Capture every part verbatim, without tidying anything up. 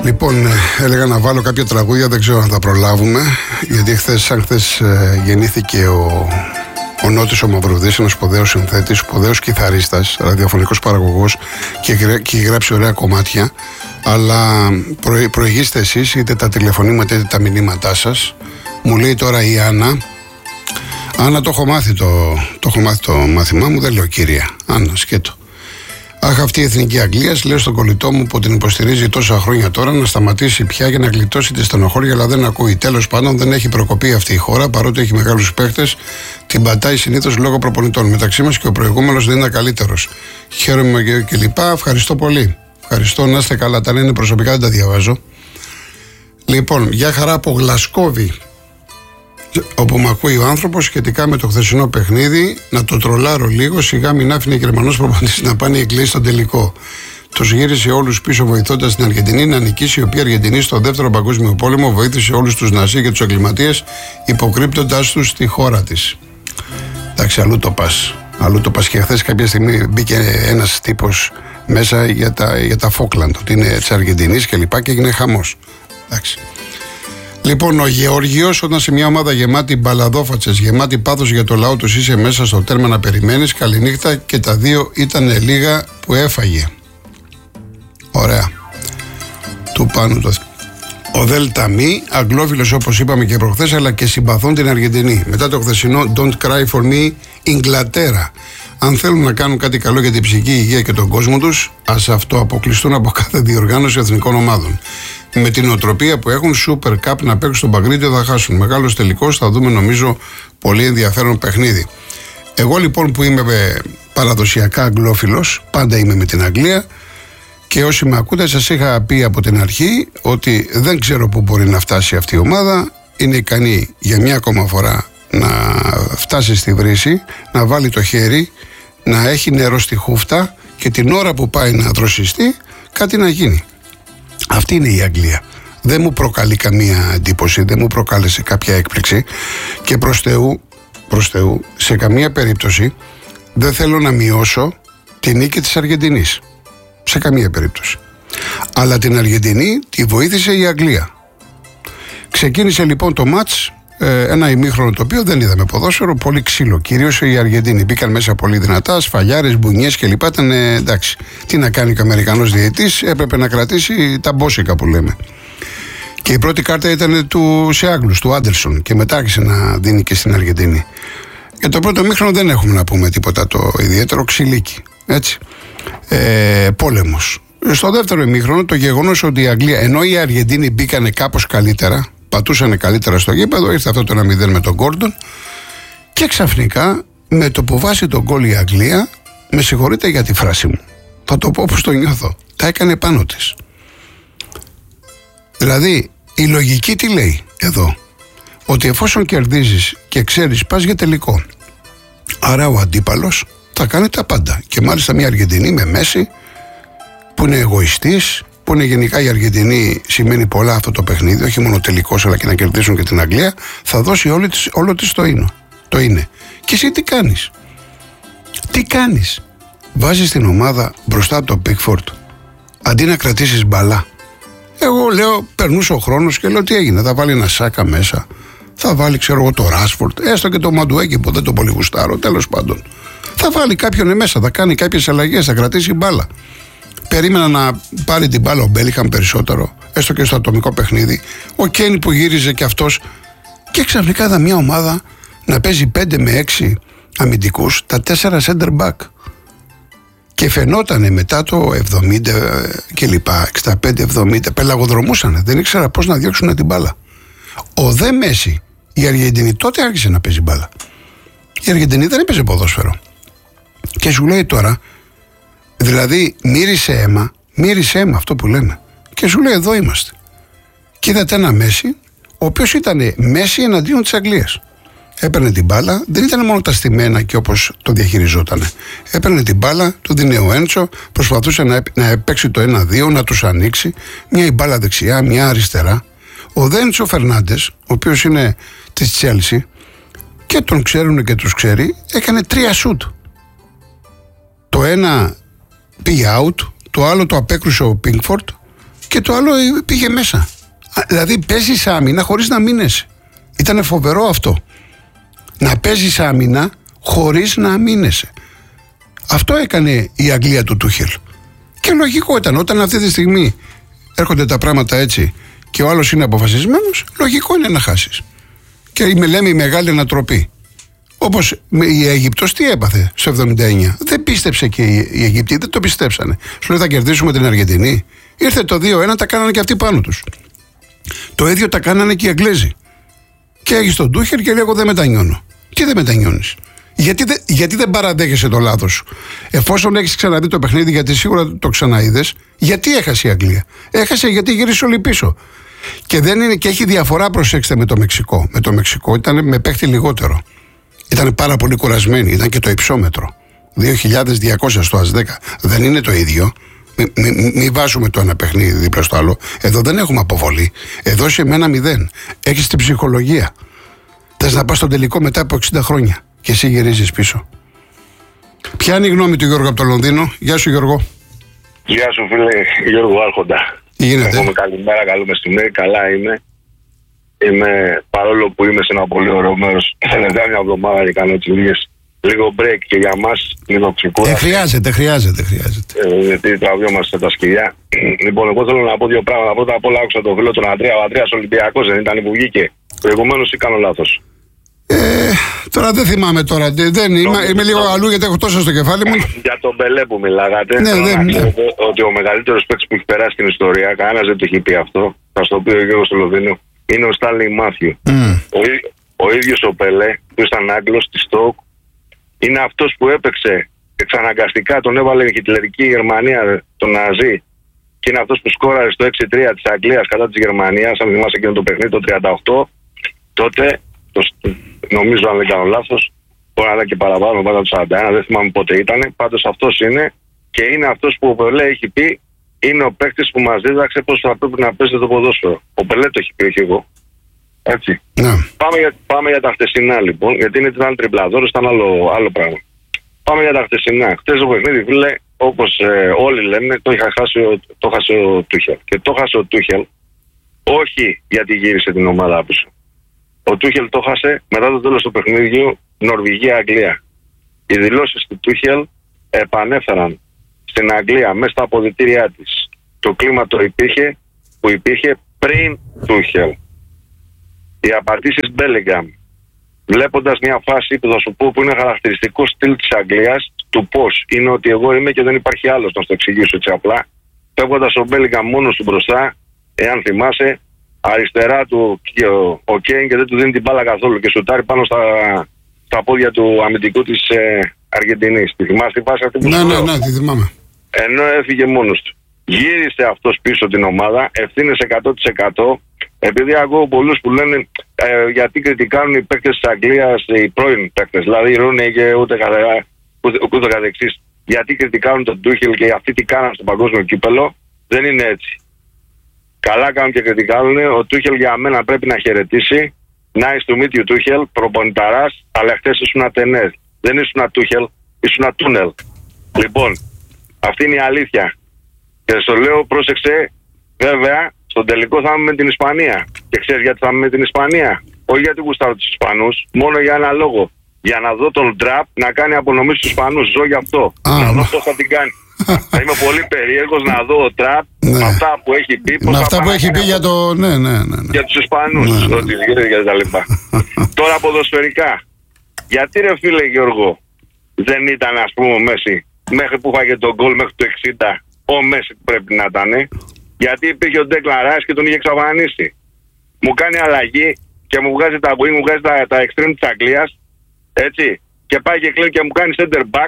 Λοιπόν, έλεγα να βάλω κάποια τραγούδια, δεν ξέρω αν θα προλάβουμε, γιατί χθες, σαν χθες γεννήθηκε ο, ο Νότης ο Μαυρουδής, ένας σπουδαίος συνθέτης, σπουδαίος κιθαρίστας, ραδιοφωνικός παραγωγός και, και έχει γράψει ωραία κομμάτια, αλλά προ, προηγήστε εσείς είτε τα τηλεφωνήματα είτε τα μηνύματά σας. Μου λέει τώρα η Άννα, Άννα το έχω μάθει το, το, έχω μάθει το μάθημά μου, δεν λέω κύρια, Άννα σκέτο. Αχ, αυτή η Εθνική Αγγλία, λέω στον κολλητό μου που την υποστηρίζει τόσα χρόνια τώρα να σταματήσει πια για να γλιτώσει τη στενοχώρια, αλλά δεν ακούει. Τέλος πάντων, δεν έχει προκοπεί αυτή η χώρα, παρότι έχει μεγάλους παίχτες, την πατάει συνήθως λόγω προπονητών. Μεταξύ μας και ο προηγούμενος δεν είναι καλύτερος. Χαίρομαι και, και λοιπά. Ευχαριστώ πολύ. Ευχαριστώ, να είστε καλά. Τα λένε προσωπικά, δεν τα διαβάζω. Λοιπόν, για χαρά από Γλασκόβη, όπου με ακούει ο άνθρωπος σχετικά με το χθεσινό παιχνίδι, να το τρολάρω λίγο. Σιγά μην άφηνε Γερμανός προπονητής να πάνε οι Αγγλοί στον τελικό. Τους γύρισε όλους πίσω βοηθώντας την Αργεντινή να νικήσει, η οποία Αργεντινή στο δεύτερο παγκόσμιο πόλεμο βοήθησε όλους τους Ναζί και τους εγκληματίες, υποκρύπτοντάς τους στη χώρα της. Εντάξει, αλλού το πας. Αλλού το πας. Και χθες κάποια στιγμή μπήκε ένας τύπος μέσα για τα, για τα Φόκλαντ, ότι είναι της Αργεντινής και λοιπά, και έγινε χαμός. Εντάξει. Λοιπόν, ο Γεώργιος, όταν σε μια ομάδα γεμάτη μπαλαδόφατσες, γεμάτη πάθος για το λαό τους, είσαι μέσα στο τέρμα να περιμένεις, καληνύχτα, και τα δύο ήταν λίγα που έφαγε. Ωραία. Του πάνω το... Ο Δέλτα Μη, αγγλόφιλος όπως είπαμε και προχθές, αλλά και συμπαθούν την Αργεντινή. Μετά το χθεσινό Don't Cry For Me, Ιγκλατέρα. Αν θέλουν να κάνουν κάτι καλό για την ψυχική υγεία και τον κόσμο τους, ας αυτοαποκλειστούν από κάθε διοργάνωση εθνικών ομάδων. Με την οτροπία που έχουν, Super Cup να παίξουν στον Παγκρίτιο θα χάσουν. Μεγάλος τελικός, θα δούμε νομίζω πολύ ενδιαφέρον παιχνίδι. Εγώ λοιπόν που είμαι παραδοσιακά αγγλόφιλος, πάντα είμαι με την Αγγλία, και όσοι με ακούτε σας είχα πει από την αρχή ότι δεν ξέρω πού μπορεί να φτάσει αυτή η ομάδα. Είναι ικανή για μια ακόμα φορά να φτάσει στη βρύση, να βάλει το χέρι, να έχει νερό στη χούφτα και την ώρα που πάει να δροσιστεί κάτι να γίνει. Αυτή είναι η Αγγλία. Δεν μου προκαλεί καμία εντύπωση, δεν μου προκάλεσε κάποια έκπληξη, και προς Θεού, προς Θεού, σε καμία περίπτωση δεν θέλω να μειώσω τη νίκη της Αργεντινής. Σε καμία περίπτωση. Αλλά την Αργεντινή τη βοήθησε η Αγγλία. Ξεκίνησε λοιπόν το μάτς, ε, ένα ημίχρονο το οποίο δεν είδαμε ποδόσφαιρο, πολύ ξύλο. Κυρίως οι Αργεντίνοι μπήκαν μέσα πολύ δυνατά, σφαλιάρες, μπουνιές κλπ. Ήταν ε, εντάξει. Τι να κάνει και ο Αμερικανός διαιτητής, έπρεπε να κρατήσει τα μπόσικα που λέμε. Και η πρώτη κάρτα ήταν του, σε Άγγλους, του Άντερσον, και μετά άρχισε να δίνει και στην Αργεντινή. Για το πρώτο ημίχρονο δεν έχουμε να πούμε τίποτα το ιδιαίτερο, ξυλίκι. Έτσι. Ε, πόλεμος. Στο δεύτερο ημίχρονο το γεγονός ότι η Αγγλία, ενώ οι Αργεντίνοι μπήκανε κάπως καλύτερα, πατούσανε καλύτερα στο γήπεδο, ήρθε αυτό το ένα μηδέν με τον Γκόρντον, και ξαφνικά με το που βάζει τον γκολ η Αγγλία, με συγχωρείτε για τη φράση μου, θα το πω όπως το νιώθω, τα έκανε πάνω της. Δηλαδή η λογική τι λέει εδώ? Ότι εφόσον κερδίζεις και ξέρεις πας για τελικό, άρα ο αντίπαλος θα κάνει τα πάντα. Και μάλιστα μια Αργεντινή με Μέση, που είναι εγωιστής, που είναι γενικά η Αργεντινή, σημαίνει πολλά αυτό το παιχνίδι, όχι μόνο τελικός αλλά και να κερδίσουν και την Αγγλία, θα δώσει όλη της, όλο της το είναι. το είναι. Και εσύ τι κάνεις? Τι κάνεις? Βάζεις την ομάδα μπροστά από το Pickford, αντί να κρατήσεις μπαλά. Εγώ λέω, περνούσε ο χρόνος και λέω τι έγινε, θα βάλει ένα Σάκα μέσα, θα βάλει ξέρω εγώ το Ράσφορντ, έστω και το Μαντουέκι που δεν το πολύ γουστάρω, τέλος πάντων. Θα βάλει κάποιον μέσα, θα κάνει κάποιες αλλαγές, θα κρατήσει μπάλα. Περίμενα να πάρει την μπάλα ο Μπέλιχαμ περισσότερο, έστω και στο ατομικό παιχνίδι. Ο Κέιν που γύριζε κι αυτός. Και ξαφνικά είδα μια ομάδα να παίζει πέντε με έξι αμυντικούς, τα τέσσερα center back. Και φαινότανε μετά το εβδομήντα και λοιπά, εξήντα πέντε εβδομήντα, πελαγοδρομούσανε. Δεν ήξερα πώς να διώξουν την μπάλα. Ο δε Μέση, η Αργεντινή τότε άρχισε να παίζει μπάλα. Η Αργεντινή δεν έπαιζε ποδόσφαιρο. Και σου λέει τώρα, δηλαδή μύρισε αίμα, μύρισε αίμα αυτό που λέμε. Και σου λέει εδώ είμαστε. Και είδατε ένα Μέση, ο οποίος ήταν Μέση εναντίον της Αγγλίας. Έπαιρνε την μπάλα, δεν ήταν μόνο τα στημένα και όπως το διαχειριζόταν. Έπαιρνε την μπάλα, του δίνει ο Έντσο, προσπαθούσε να, να παίξει το ένα δύο, να τους ανοίξει. Μια η μπάλα δεξιά, μια αριστερά. Ο Δέντσο Φερνάντες, ο οποίος είναι της Τσέλσι και τον ξέρουν και τους ξέρει, έκανε τρία σουτ. Το ένα πήγε out, το άλλο το απέκρουσε ο Πίνκφορντ και το άλλο πήγε μέσα. Δηλαδή παίζεις άμυνα χωρίς να μείνεσαι. Ήταν φοβερό αυτό. Να παίζεις άμυνα χωρίς να μείνεσαι. Αυτό έκανε η Αγγλία του Τούχελ. Και λογικό ήταν, όταν αυτή τη στιγμή έρχονται τα πράγματα έτσι και ο άλλος είναι αποφασισμένος, λογικό είναι να χάσεις. Και με λέμε η μεγάλη ανατροπή. Όπως η Αίγυπτος τι έπαθε στο εβδομήντα εννιά. Δεν πίστεψε και οι Αιγύπτιοι, δεν το πιστέψανε. Σου λέει θα κερδίσουμε την Αργεντινή. Ήρθε το δύο ένα, τα κάνανε και αυτοί πάνω τους. Το ίδιο τα κάνανε και οι Αγγλέζοι. Και έχεις τον Τούχελ και λέει εγώ δεν μετανιώνω. Τι δεν μετανιώνεις? Γιατί, δε, γιατί δεν παραδέχεσαι το λάθος σου? Εφόσον έχεις ξαναδεί το παιχνίδι, γιατί σίγουρα το ξαναείδες, γιατί έχασε η Αγγλία? Έχασε γιατί γύρισε όλοι πίσω. Και, δεν είναι, και έχει διαφορά, προσέξτε, με το Μεξικό. Με το Μεξικό ήταν με παίχτη λιγότερο. Ήταν πάρα πολύ κουρασμένοι, ήταν και το υψόμετρο. δύο χιλιάδες διακόσια στο ΑΣ δέκα. Δεν είναι το ίδιο. Μην μη, μη βάζουμε το ένα παιχνίδι δίπλα στο άλλο. Εδώ δεν έχουμε αποβολή. Εδώ είσαι με ένα μηδέν. Έχεις την ψυχολογία. Θες να πας στον τελικό μετά από εξήντα χρόνια. Και εσύ γυρίζεις πίσω. Ποια είναι η γνώμη του Γιώργου από το Λονδίνο? Γεια σου Γιώργο. Γεια σου φίλε Γιώργο Άρχοντα. Τι γίνεται? Έχουμε καλημέρα, καλό μεσημέρι, καλά είμαι. Είμαι, παρόλο που είμαι σε ένα πολύ ωραίο μέρος, τελευταία μια εβδομάδα και κάνω τις λίγες λίγο break και για μας λίγο ξεκούραση. Ε, χρειάζεται, χρειάζεται, χρειάζεται. Ε, γιατί τραβιόμαστε τα σκυλιά. Λοιπόν, εγώ θέλω να πω δύο πράγματα. Πρώτα απ' όλα άκουσα τον φίλο τον Αντρέα. Ο Αντρέας Ολυμπιακός δεν ήταν που βγήκε προηγουμένως ή κάνω λάθος? Ε, τώρα δεν θυμάμαι τώρα. Δεν, είμαι, είμαι λίγο αλλού γιατί έχω τόσο στο κεφάλι μου. Για τον Μπελέ που μιλάγατε. Ναι, δεν, ναι. Ότι ο μεγαλύτερος παίκτης που έχει περάσει στην ιστορία, κανένας δεν το έχει πει αυτό. Θα στο πει ο Γιώργος του Λονδίνου. Είναι ο Στάνλεϊ Μάθιου. Mm. Ο, ο ίδιος ο Πελέ, που ήταν Άγγλος στη Στόκ, είναι αυτός που έπαιξε εξαναγκαστικά, τον έβαλε η Χιτλερική Γερμανία, τον Ναζί, και είναι αυτός που σκόραρε στο έξι τρία της Αγγλίας κατά της Γερμανίας. Αν θυμάσαι εκείνο το παιχνίδι το τριάντα οκτώ, τότε, το, νομίζω αν δεν κάνω λάθος, μπορεί να ήταν και παραπάνω, πάντα το σαράντα ένα, δεν θυμάμαι πότε ήταν. Πάντως αυτός είναι, και είναι αυτός που ο Πελέ έχει πει. Είναι ο παίκτης που μας δίδαξε πώς θα πρέπει να παίζει το ποδόσφαιρο. Ο Πελέ το έχει πει, όχι εγώ. Έτσι. Ναι. Πάμε, για, πάμε για τα χτεσινά λοιπόν, γιατί είναι ήταν τριπλαδόρος, ήταν άλλο, άλλο πράγμα. Πάμε για τα χτεσινά. Χτες το παιχνίδι, φίλε, όπως ε, όλοι λένε, το, είχα χάσει, το χάσε ο Τούχελ. Και το χάσε ο Τούχελ, όχι γιατί γύρισε την ομάδα πίσω. Ο Τούχελ το χάσε μετά το τέλος του παιχνίδιου Νορβηγία-Αγγλία. Οι δηλώσεις του Τούχελ επανέφεραν στην Αγγλία μέσα στα αποδυτήριά της το κλίμα το υπήρχε που υπήρχε πριν Τούχελ. Οι απαντήσεις Μπέλιγκαμ, βλέποντας μια φάση που θα σου πω που είναι χαρακτηριστικό στυλ της Αγγλίας, του πώς είναι ότι εγώ είμαι και δεν υπάρχει άλλος, να το εξηγήσω έτσι απλά. Φεύγοντας ο Μπέλιγκαμ μόνος του μπροστά, εάν θυμάσαι, αριστερά του και ο, ο Κέιν και δεν του δίνει την μπάλα καθόλου και σουτάρει πάνω στα, στα πόδια του αμυντικού της ε, Αργεντινής. Τη θυμάσαι τη φάση αυτή που ναι, σου ναι, λέω? ναι, τη θυμάμαι. Ενώ έφυγε μόνος του. Γύρισε αυτός πίσω την ομάδα, ευθύνες εκατό τοις εκατό, επειδή ακούω πολλούς που λένε ε, γιατί κριτικάνουν οι παίκτες της Αγγλίας, οι πρώην παίκτες, δηλαδή οι Ρούνεϊ και ούτε, ούτε, ούτε καθεξής. Γιατί κριτικάνουν τον Τούχελ και αυτοί τι κάναν στο παγκόσμιο κύπελο? Δεν είναι έτσι. Καλά κάνουν και κριτικάνουν. Ο Τούχελ για μένα πρέπει να χαιρετήσει. Nice to meet you, Τούχελ, προπονηταράς, αλλά χτες ήσουν ατενές. Δεν ήσουν Τούχελ, ήσουν Τούνελ. Λοιπόν, αυτή είναι η αλήθεια. Και στο λέω, πρόσεξε, βέβαια, στον τελικό θα είμαι με την Ισπανία. Και ξέρεις γιατί θα είμαι με την Ισπανία? Όχι γιατί γουστάρω τους Ισπανούς, μόνο για ένα λόγο. Για να δω τον Τραπ να κάνει απονομή στους Ισπανούς. Ζω γι' αυτό. Α, να δω πώς θα την κάνει. Θα είμαι πολύ περίεργος να δω ο Τραπ ναι. με αυτά που έχει πει. Με αυτά που έχει πει για το. Ναι, ναι, ναι, ναι. Για τους Ισπανούς. Ναι, ναι. Ότι γίνεται για τα λοιπά. Τώρα ποδοσφαιρικά. Γιατί ρε φίλε Γιώργο, δεν ήταν ας πούμε ο Μέση μέχρι που φάγε τον γκολ μέχρι το εξήντα? Ο Μέση πρέπει να ήταν. Γιατί υπήρχε ο Ντέκλαν Ράις και τον είχε εξαφανίσει. Μου κάνει αλλαγή και μου βγάζει τα wing, μου βγάζει τα, τα extreme της Αγγλίας. Έτσι. Και πάει και κλείνει και μου κάνει center back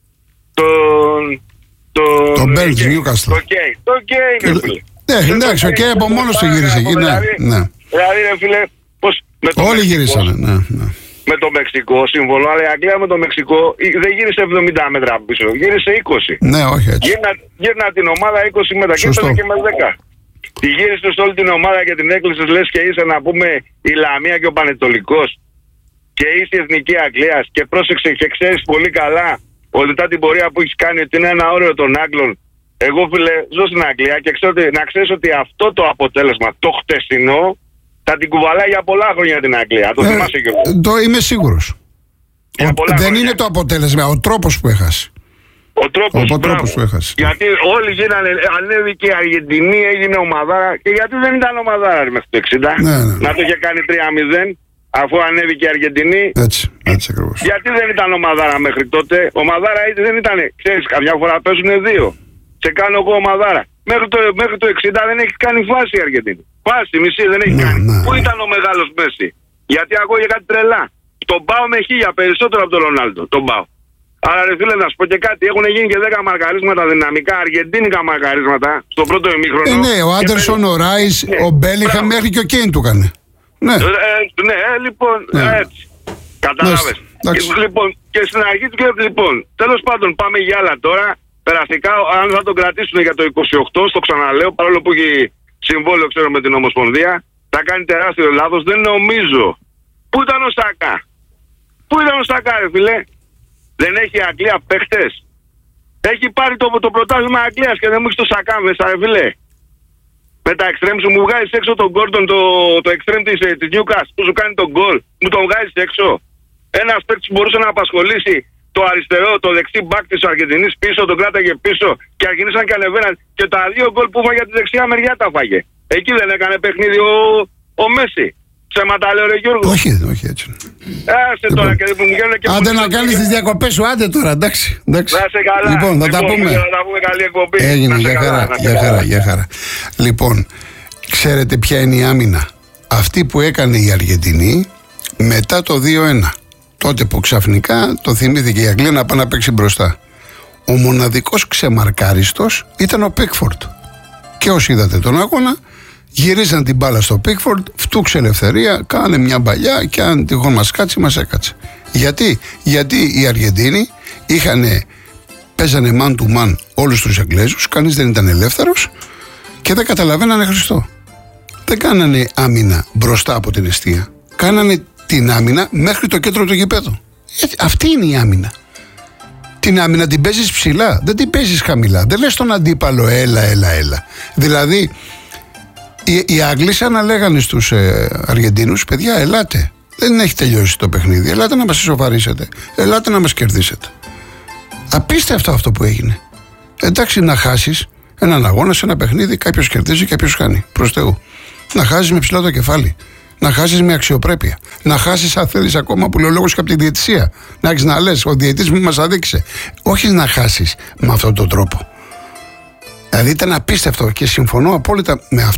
τον. Τον. Το Μπέλτζ, Νιούκαστλ. Το Κέι. Το Κέι, ρε φίλε. Ναι, εντάξει, ο Κέι από μόνος του γύρισε εκεί. Δηλαδή, ρε φίλε, πώς. Όλοι γύρισαν, ναι, ναι. Με το Μεξικό, σύμβολο, αλλά η Αγγλία με το Μεξικό δεν γύρισε εβδομήντα μέτρα πίσω, γύρισε είκοσι. Ναι, όχι έτσι. Γύρνα, γύρνα την ομάδα είκοσι μέτρα και ήρθε και με δέκα. Τη γύρισε όλη την ομάδα και την έκλεισες, λες και είσαι να πούμε η Λαμία και ο Πανετολικός και είσαι η Εθνική Αγγλίας και πρόσεξε και ξέρεις πολύ καλά ότι μετά την πορεία που έχεις κάνει ότι είναι ένα όριο των Άγγλων Εγώ φίλε ζω στην Αγγλία και ξέρω ότι, να ξέρεις ότι αυτό το αποτέλεσμα, το χτεσινό, θα την κουβαλάει για πολλά χρόνια την Αγγλία. Το ε, θυμάσαι και εγώ. Το είμαι σίγουρος. Ο, δεν χρόνια. Είναι το αποτέλεσμα, ο τρόπος που έχασε. Ο τρόπος, ο τρόπος που έχασε. Γιατί όλοι γίνανε, ανέβηκε η Αργεντινή, έγινε ομαδάρα. Και γιατί δεν ήταν ομαδάρα μέχρι το εξήντα. Ναι, ναι, ναι. Να το είχε κάνει τρία μηδέν. Αφού ανέβηκε η Αργεντινή. Έτσι, έτσι ακριβώς. Γιατί δεν ήταν ομαδάρα μέχρι τότε. Ομαδάρα δεν ήταν. Ξέρεις, καμιά φορά παίζουν δύο. Σε κάνω εγώ ομαδάρα. Μέχρι το, μέχρι το εξήντα δεν έχει κάνει φάση η Αργεντινή. Φάση, μισή δεν έχει ναι, κάνει. Ναι, Πού ναι. ήταν ο μεγάλος Μέση? Γιατί ακούγε κάτι τρελά. Τον πάω με χίλια περισσότερο από τον Ρονάλντο. Τον πάω. Αλλά ρε φίλε, να σου πω και κάτι. Έχουν γίνει και δέκα μαρκαρίσματα δυναμικά, αργεντίνικα μαρκαρίσματα στο πρώτο ημίχρονο. Ε, ναι, ο Άντερσον, ο Ράις, ναι, ο Μπέλιχα μέχρι και ο Κέιν του έκανε. Ναι, ε, ναι ε, λοιπόν, ναι. έτσι. Κατάλαβες. Λοιπόν, και στην αρχή του και λοιπόν, τέλος πάντων, πάμε για άλλα τώρα. Περαστικά, αν θα τον κρατήσουν για το είκοσι οκτώ, στο ξαναλέω, παρόλο που έχει συμβόλαιο, ξέρω, με την Ομοσπονδία, θα κάνει τεράστιο λάθος. Δεν νομίζω. Πού ήταν ο Σακά? Πού ήταν ο Σακά, ρε φίλε? Δεν έχει η Αγγλία παίχτες? Έχει πάρει το, το πρωτάθλημα Αγγλίας και δεν μου έχει το Σακά μέσα, ρε φίλε. Με τα εξτρέμ σου μου βγάζεις έξω τον Γκόρντον, το, το εξτρέμ της, της Newcastle που σου κάνει τον γκολ. Μου τον βγάζεις έξω. Ένας παίκτης που μπορούσε να απασχολήσει το αριστερό, το δεξί μπακ της Αργεντινής πίσω, τον κράταγε πίσω και αρχινήσαν και ανεβαίναν. Και τα δύο γκολ που φάγε από τη δεξιά μεριά τα φάγε. Εκεί δεν έκανε παιχνίδι ο, ο Μέση. Ψέματα λέω ρε Γιώργο? Όχι, όχι έτσι. Άσε λοιπόν, τώρα και που μου γίνουν και άντε να κάνεις τις διακοπές σου, άντε τώρα, εντάξει. εντάξει. Να σε καλά. Λοιπόν, θα λοιπόν, τα πούμε. Θα τα πούμε καλή εκπομπή. Έγινε, για χαρά, για χαρά, για χαρά. Λοιπόν, ξέρετε ποια είναι η άμυνα? Αυτή που έκανε η Αργεντινή μετά το δύο ένα. Τότε που ξαφνικά το θυμήθηκε η Αγγλία να πάει να παίξει μπροστά. Ο μοναδικός ξεμαρκάριστος ήταν ο Πίκφορντ. Και όσοι είδατε τον αγώνα, γυρίζαν την μπάλα στο Πίκφορντ, φτούξε ελευθερία, κάνε μια μπαλιά και αν τυχόν μας κάτσει, μας έκατσε. Γιατί? Γιατί οι Αργεντίνοι είχανε, παίζανε man to man όλους τους Εγγλέζους, κανείς δεν ήταν ελεύθερος και δεν καταλαβαίνανε Χριστό. Δεν κάνανε άμυνα μπροστά από την εστία. Κάνανε την άμυνα μέχρι το κέντρο του γηπέδου. Γιατί αυτή είναι η άμυνα. Την άμυνα την παίζεις ψηλά, δεν την παίζεις χαμηλά. Δεν λες τον αντίπαλο έλα, έλα, έλα. Δηλαδή, οι, οι Άγγλοι σαν να λέγανε στους ε, Αργεντίνους, παιδιά, ελάτε. Δεν έχει τελειώσει το παιχνίδι. Ελάτε να μας ισοφαρίσετε. Ελάτε να μας κερδίσετε. Απίστευτο αυτό που έγινε. Εντάξει, να χάσεις έναν αγώνα σε ένα παιχνίδι, κάποιος κερδίζει, κάποιος χάνει. Προς Θεού. Να χάσεις με ψηλά το κεφάλι. Να χάσεις με αξιοπρέπεια. Να χάσεις, αν θέλεις, ακόμα που λέει ο λόγος και από τη διαιτησία. Να έχεις να λες, ο διαιτητής μου μας αδείξε. Όχι να χάσεις με αυτόν τον τρόπο. Δηλαδή ήταν απίστευτο και συμφωνώ απόλυτα με αυτό.